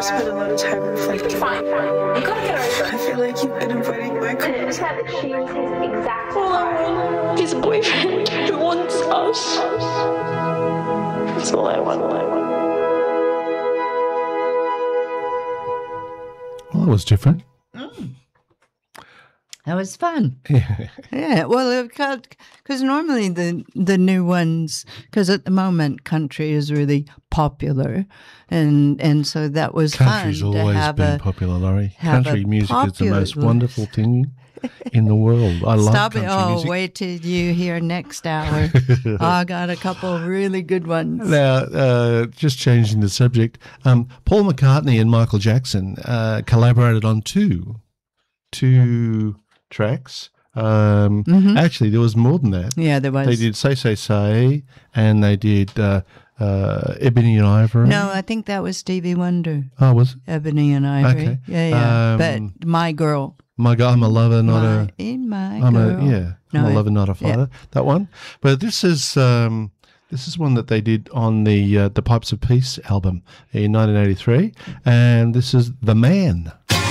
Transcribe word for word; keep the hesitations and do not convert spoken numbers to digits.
spend a lot of time reflecting. Fine, fine. You gotta get over I feel like you've been avoiding my it. And it's calls. that she was his exact All I want is a boyfriend who wants us. That's all I want. All I want. Well, it was different. That was fun. Yeah. Yeah, well, because normally the the new ones, because at the moment country is really popular, and and so that was Country's fun to always have been a popular, Laurie. have Country a music is the most popular- wonderful thing in the world. I love Stop country it! Oh, music. wait till you hear next hour. I got a couple of really good ones. Now, uh, just changing the subject, um, Paul McCartney and Michael Jackson uh, collaborated on two, two tracks. Um, Mhm. Actually, there was more than that. Yeah, there was. They did "Say Say Say" and they did uh, uh, "Ebony and Ivory." No, I think that was Stevie Wonder, Oh, was it? Ebony and Ivory. Okay. Yeah, yeah. Um, but My Girl. My God, I'm a lover, not my, a. in my I'm girl. a yeah. I'm No, a lover, not a yeah. fighter. That one, but this is um, this is one that they did on the uh, the Pipes of Peace album in nineteen eighty-three, and this is "The Man."